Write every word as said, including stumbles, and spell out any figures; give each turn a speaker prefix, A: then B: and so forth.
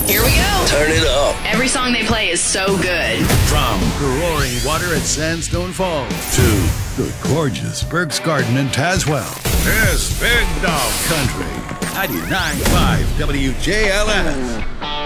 A: Here we go.
B: Turn it up.
A: Every song they play is so good.
C: From the roaring water at Sandstone Falls to the gorgeous Burke's Garden in Tazewell, it's Big Dog Country. ninety-nine point five W J L S.